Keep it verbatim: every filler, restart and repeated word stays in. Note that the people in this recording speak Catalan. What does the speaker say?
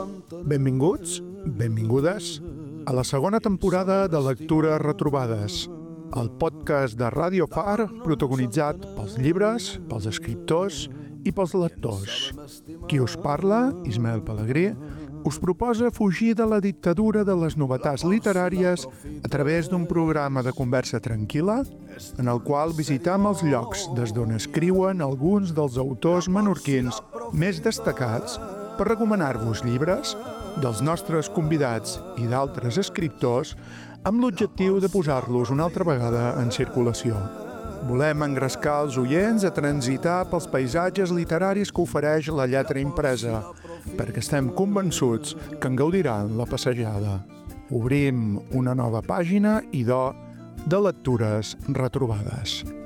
Benvinguts, benvingudes a la segona temporada de Lectures Retrobades, el podcast de Ràdio Far protagonitzat pels llibres, pels escriptors i pels lectors. Qui us parla, Ismael Pelegrí, us proposa fugir de la dictadura de les novetats literàries a través d'un programa de conversa tranquil·la en el qual visitam els llocs des d'on escriuen alguns dels autors menorquins més destacats per recomanar-vos llibres dels nostres convidats i d'altres escriptors amb l'objectiu de posar-los una altra vegada en circulació. Volem engrescar els oients a transitar pels paisatges literaris que ofereix la lletra impresa, perquè estem convençuts que en gaudiran la passejada. Obrim una nova pàgina, idò, de Lectures Retrobades.